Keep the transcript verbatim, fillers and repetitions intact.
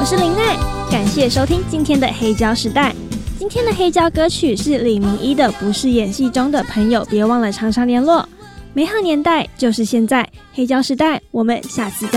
我是林奈，感谢收听今天的黑胶时代。今天的黑胶歌曲是李明一的《不是演戏中的朋友》，别忘了常常联络。美好年代就是现在，黑胶时代，我们下次再